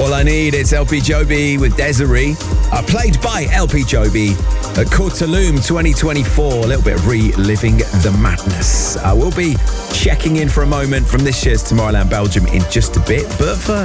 All I Need. It's LP Joby with Desiree. Played by LP Joby at Court Tulum 2024. A little bit of reliving the madness. We'll be checking in for a moment from this year's Tomorrowland Belgium in just a bit. But for